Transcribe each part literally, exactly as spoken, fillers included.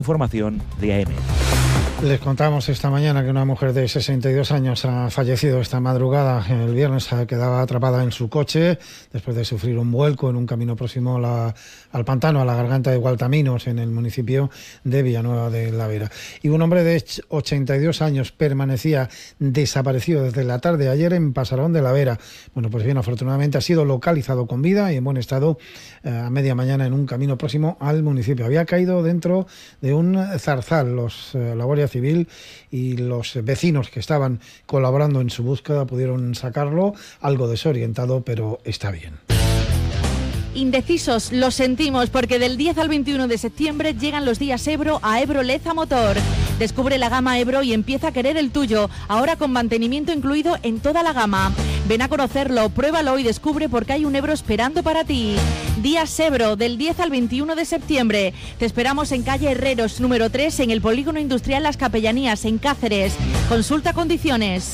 Información de A M. Les contamos esta mañana que una mujer de sesenta y dos años ha fallecido esta madrugada. El viernes quedaba atrapada en su coche después de sufrir un vuelco en un camino próximo a la, al pantano, a la garganta de Gualtaminos, en el municipio de Villanueva de la Vera. Y un hombre de ochenta y dos años permanecía desaparecido desde la tarde de ayer en Pasarón de la Vera. Bueno, pues bien, afortunadamente ha sido localizado con vida y en buen estado eh, a media mañana en un camino próximo al municipio. Había caído dentro de un zarzal. Los, eh, la Guardia Civil y los vecinos que estaban colaborando en su búsqueda pudieron sacarlo, algo desorientado, pero está bien. Indecisos, lo sentimos, porque del diez al veintiuno de septiembre llegan los días Ebro a Ebro Leza Motor. Descubre la gama Ebro y empieza a querer el tuyo, ahora con mantenimiento incluido en toda la gama. Ven a conocerlo, pruébalo y descubre por qué hay un Ebro esperando para ti. Días Ebro, del diez al veintiuno de septiembre. Te esperamos en calle Herreros, número tres, en el Polígono Industrial Las Capellanías, en Cáceres. Consulta condiciones.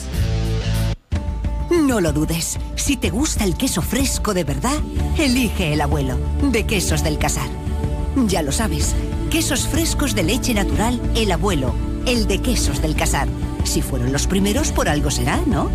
No lo dudes. Si te gusta el queso fresco de verdad, elige El Abuelo, de Quesos del Casar. Ya lo sabes, quesos frescos de leche natural, El Abuelo, el de Quesos del Casar. Si fueron los primeros, por algo será, ¿no?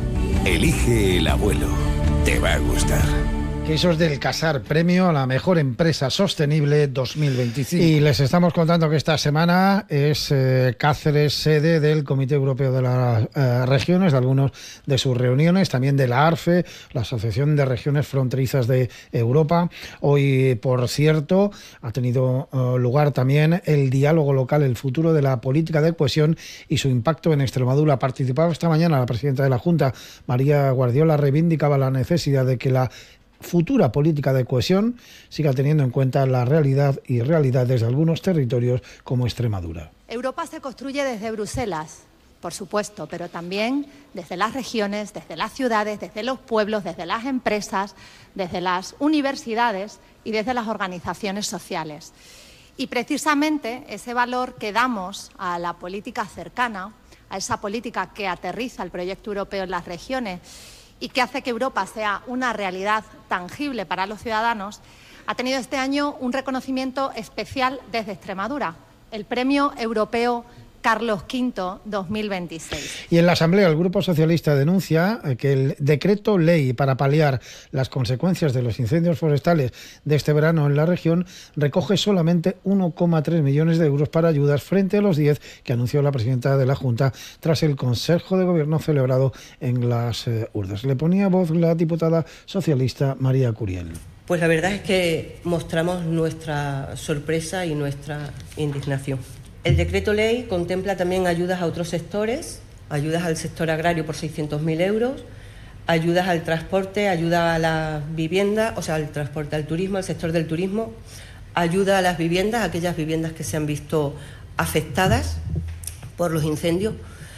Elige El Abuelo. Te va a gustar. Quesos del Casar, premio a la mejor empresa sostenible dos mil veinticinco. Y les estamos contando que esta semana es eh, Cáceres sede del Comité Europeo de las eh, Regiones, de algunas de sus reuniones, también de la ARFE, la Asociación de Regiones Fronterizas de Europa. Hoy, por cierto, ha tenido eh, lugar también el diálogo local, el futuro de la política de cohesión y su impacto en Extremadura. Participaba esta mañana la presidenta de la Junta, María Guardiola, reivindicaba la necesidad de que la futura política de cohesión siga teniendo en cuenta la realidad y realidades de algunos territorios como Extremadura. Europa se construye desde Bruselas, por supuesto, pero también desde las regiones, desde las ciudades, desde los pueblos, desde las empresas, desde las universidades y desde las organizaciones sociales. Y precisamente ese valor que damos a la política cercana, a esa política que aterriza el proyecto europeo en las regiones y que hace que Europa sea una realidad tangible para los ciudadanos, ha tenido este año un reconocimiento especial desde Extremadura, el Premio Europeo Carlos quinto dos mil veintiséis. Y en la Asamblea el Grupo Socialista denuncia que el decreto ley para paliar las consecuencias de los incendios forestales de este verano en la región recoge solamente uno coma tres millones de euros para ayudas frente a los diez que anunció la presidenta de la Junta tras el Consejo de Gobierno celebrado en las eh, Urdes. Le ponía voz la diputada socialista María Curiel. Pues la verdad es que mostramos nuestra sorpresa y nuestra indignación. El decreto ley contempla también ayudas a otros sectores, ayudas al sector agrario por seiscientos mil euros, ayudas al transporte, ayuda a la vivienda, o sea, al transporte, al turismo, al sector del turismo, ayuda a las viviendas, aquellas viviendas que se han visto afectadas por los incendios.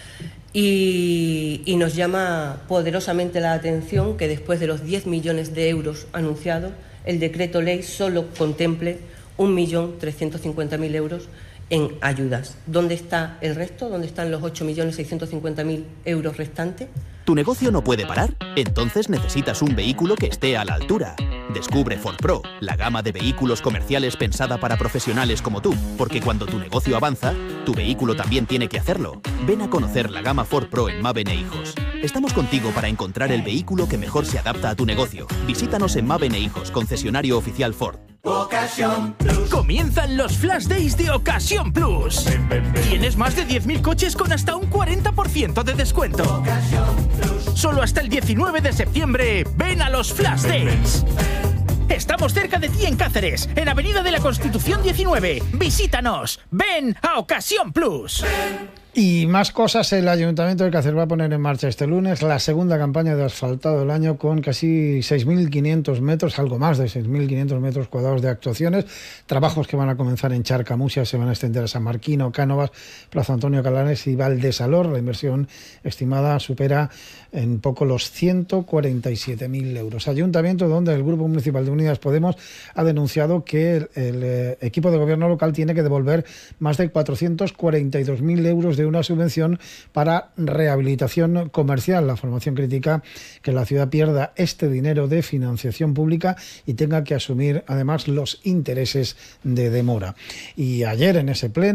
Y, y nos llama poderosamente la atención que después de los diez millones de euros anunciados, el decreto ley solo contemple un millón trescientos cincuenta mil euros en ayudas. ¿Dónde está el resto? ¿Dónde están los ocho millones seiscientos cincuenta mil euros restantes? ¿Tu negocio no puede parar? Entonces necesitas un vehículo que esté a la altura. Descubre Ford Pro, la gama de vehículos comerciales pensada para profesionales como tú, porque cuando tu negocio avanza, tu vehículo también tiene que hacerlo. Ven a conocer la gama Ford Pro en Maven e Hijos. Estamos contigo para encontrar el vehículo que mejor se adapta a tu negocio. Visítanos en Maven e Hijos, concesionario oficial Ford. Ocasión Plus. Comienzan los Flash Days de Ocasión Plus. Ven, ven, ven. Tienes más de diez mil coches con hasta un cuarenta por ciento de descuento. Ocasión Plus. Solo hasta el diecinueve de septiembre. Ven a los Flash ven, Days. Ven, ven. Estamos cerca de ti en Cáceres, en Avenida de la Constitución diecinueve. Visítanos. Ven a Ocasión Plus. Ven. Y más cosas, el Ayuntamiento de Cáceres va a poner en marcha este lunes la segunda campaña de asfaltado del año con casi seis mil quinientos metros, algo más de seis mil quinientos metros cuadrados de actuaciones, trabajos que van a comenzar en Charcamusia, se van a extender a San Marquino, Cánovas, Plaza Antonio Calanes y Valdesalor. La inversión estimada supera en poco los ciento cuarenta y siete mil euros. Ayuntamiento donde el Grupo Municipal de Unidas Podemos ha denunciado que el, el eh, equipo de gobierno local tiene que devolver más de cuatrocientos cuarenta y dos mil euros de de una subvención para rehabilitación comercial. La formación critica que la ciudad pierda este dinero de financiación pública y tenga que asumir además los intereses de demora. Y ayer en ese pleno